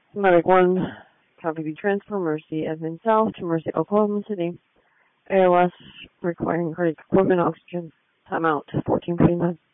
Medic 1, copy the transfer, Mercy Edmond South to Mercy Oklahoma City. ALS requiring cardiac equipment, oxygen, timeout, 14:49.